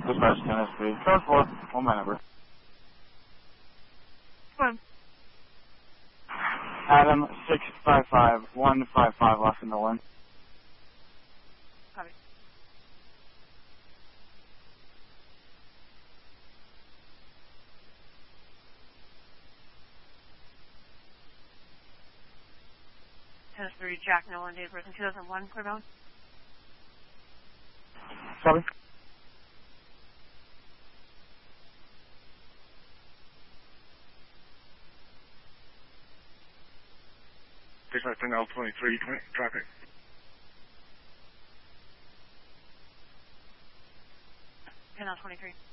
Dispatch 10 SP. Code 4, on my number. Come on. Adam 655 155 left in the one. Copy. Tennis 3, Jack Nolan, date of birth in 2001, clearbound. Copy. Dispatch 10L23, traffic. 10L23.